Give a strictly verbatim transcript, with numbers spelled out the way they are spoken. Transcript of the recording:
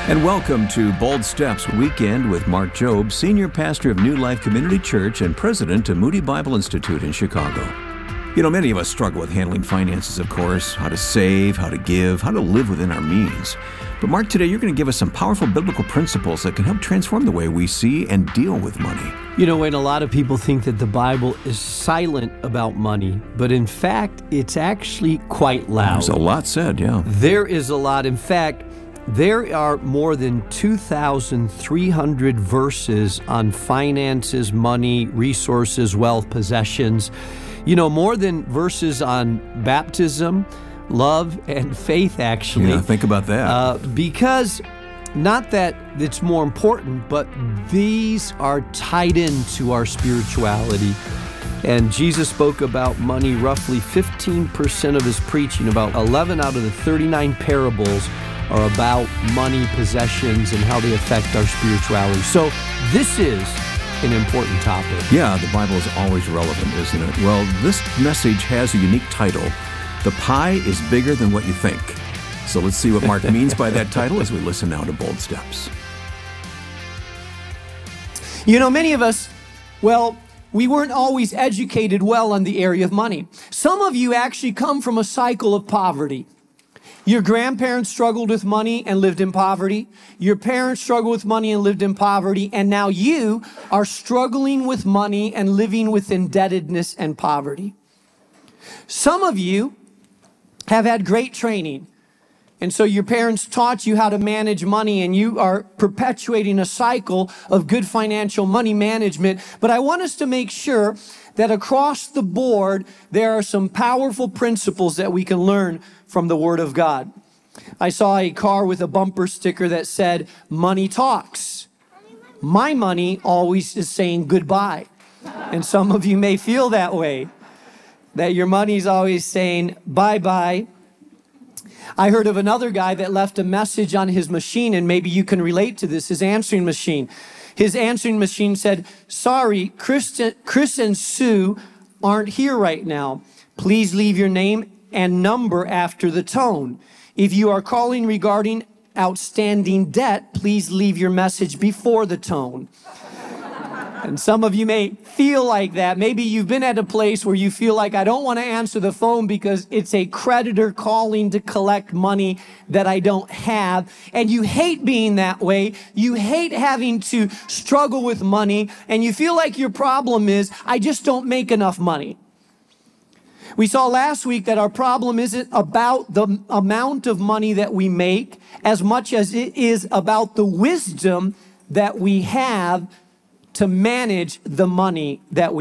And welcome to Bold Steps Weekend with Mark Jobe, Senior Pastor of New Life Community Church and President of Moody Bible Institute in Chicago. You know, many of us struggle with handling finances, of course, how to save, how to give, how to live within our means. But Mark, today you're going to give us some powerful biblical principles that can help transform the way we see and deal with money. You know, and a lot of people think that the Bible is silent about money, but in fact, it's actually quite loud. There's a lot said, yeah. There is a lot. In fact, there are more than two thousand three hundred verses on finances, money, resources, wealth, possessions. You know, more than verses on baptism, love, and faith, actually. Yeah, think about that. Uh, because not that it's more important, but these are tied into our spirituality. And Jesus spoke about money roughly fifteen percent of his preaching. About eleven out of the thirty-nine parables are about money, possessions, and how they affect our spirituality. So this is an important topic. Yeah, the Bible is always relevant, isn't it? Well, this message has a unique title. The pie is bigger than what you think. So let's see what Mark means by that title as we listen now to Bold Steps. You know, many of us, well, we weren't always educated well on the area of money. Some of you actually come from a cycle of poverty. Your grandparents struggled with money and lived in poverty. Your parents struggled with money and lived in poverty. And now you are struggling with money and living with indebtedness and poverty. Some of you have had great training. And so your parents taught you how to manage money, and you are perpetuating a cycle of good financial money management. But I want us to make sure that across the board, there are some powerful principles that we can learn from the Word of God. I saw a car with a bumper sticker that said, "Money talks." My money always is saying goodbye. And some of you may feel that way, that your money's always saying bye-bye. I heard of another guy that left a message on his machine, and maybe you can relate to this, his answering machine. His answering machine said, "Sorry, Chris, Chris and Sue aren't here right now. Please leave your name and number after the tone. If you are calling regarding outstanding debt, please leave your message before the tone." And some of you may feel like that. Maybe you've been at a place where you feel like, I don't want to answer the phone because it's a creditor calling to collect money that I don't have. And you hate being that way. You hate having to struggle with money. And you feel like your problem is, I just don't make enough money. We saw last week that our problem isn't about the amount of money that we make as much as it is about the wisdom that we have to manage the money that we